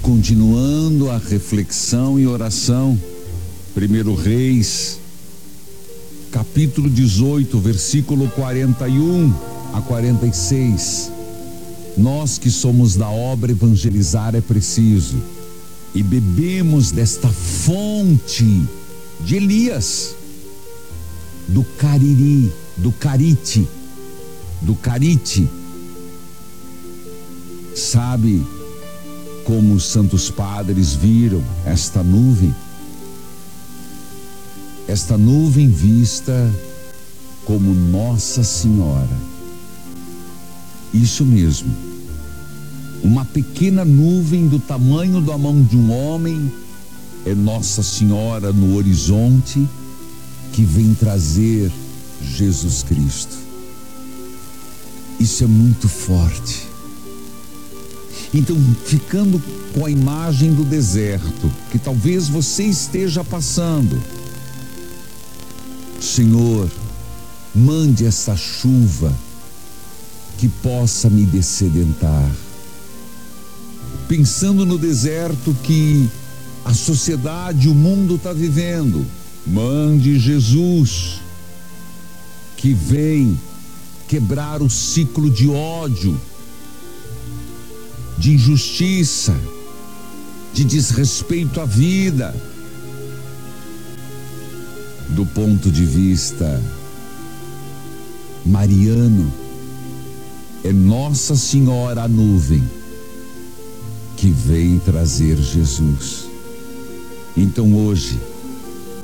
Continuando a reflexão e oração, 1 Reis, capítulo 18, versículo 41 a 46. Nós que somos da obra Evangelizar é Preciso e bebemos desta fonte de Elias, do Cariri, do Carite, sabe como os santos padres viram esta nuvem? Esta nuvem vista como Nossa Senhora. Isso mesmo, uma pequena nuvem do tamanho da mão de um homem é Nossa Senhora no horizonte, que vem trazer Jesus Cristo. Isso é muito forte. Então, ficando com a imagem do deserto, que talvez você esteja passando, Senhor, mande essa chuva que possa me dessedentar. Pensando no deserto que a sociedade, o mundo está vivendo, mande Jesus, que vem quebrar o ciclo de ódio, de injustiça, de desrespeito à vida. Do ponto de vista mariano, é Nossa Senhora a nuvem que vem trazer Jesus. Então hoje,